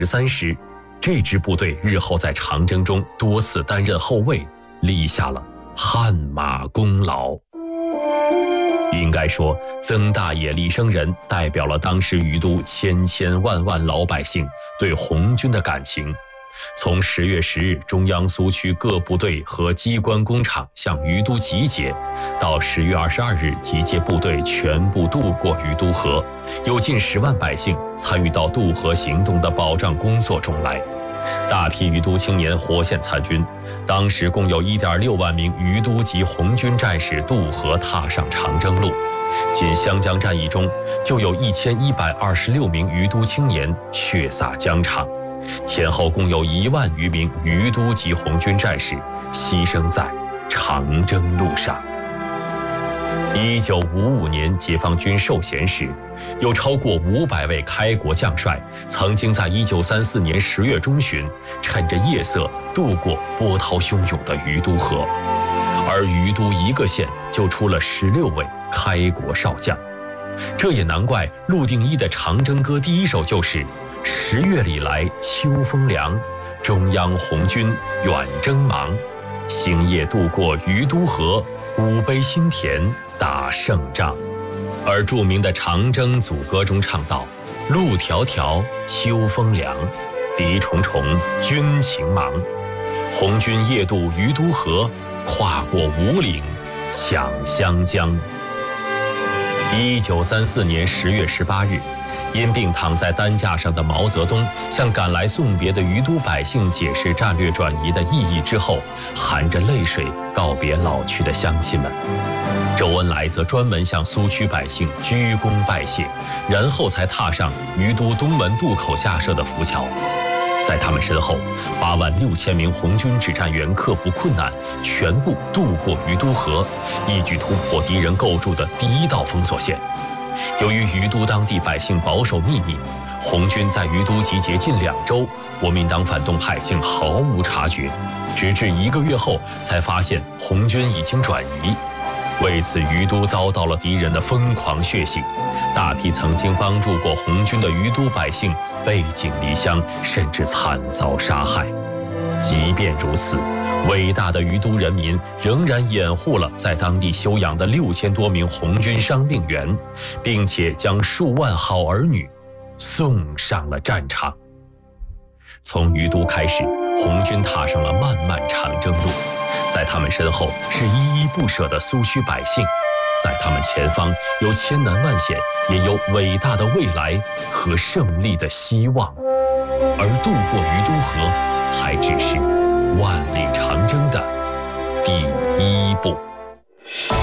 13师，这支部队日后在长征中多次担任后卫，立下了汗马功劳。应该说，曾大野厉声仁代表了当时于都千千万万老百姓对红军的感情。从10月10日中央苏区各部队和机关工厂向于都集结，到10月22日集结部队全部渡过于都河，有近10万百姓参与到渡河行动的保障工作中来。大批于都青年活现参军，当时共有1.6万名于都籍红军战士渡河踏上长征路。仅湘江战役中，就有1126名于都青年血洒疆场，前后共有1万余名于都籍红军战士牺牲在长征路上。1955年解放军授衔时，有超过500位开国将帅曾经在1934年10月中旬趁着夜色渡过波涛汹涌的于都河，而于都一个县就出了16位开国少将。这也难怪陆定一的长征歌第一首就是10月里来秋风凉，中央红军远征忙，星夜渡过于都河，五碑新田打胜仗。而著名的长征组歌中唱道：路迢迢秋风凉，敌重重军情忙，红军夜渡于都河，跨过五岭抢湘江。1934年10月18日，因病躺在担架上的毛泽东向赶来送别的于都百姓解释战略转移的意义之后，含着泪水告别老去的乡亲们。周恩来则专门向苏区百姓鞠躬拜谢，然后才踏上于都东门渡口架设的浮桥。在他们身后，8万6千名红军指战员克服困难，全部渡过于都河，一举突破敌人构筑的第1道封锁线。由于于都当地百姓保守秘密，红军在于都集结近2周，国民党反动派竟毫无察觉，直至1个月后才发现红军已经转移。为此，于都遭到了敌人的疯狂血洗，大批曾经帮助过红军的于都百姓背井离乡，甚至惨遭杀害。即便如此，伟大的于都人民仍然掩护了在当地休养的6000多名红军伤病员，并且将数万好儿女送上了战场。从于都开始，红军踏上了漫漫长征路，在他们身后是依依不舍的苏区百姓，在他们前方有千难万险，也有伟大的未来和胜利的希望。而渡过于都河，还只是万里长征的第1步。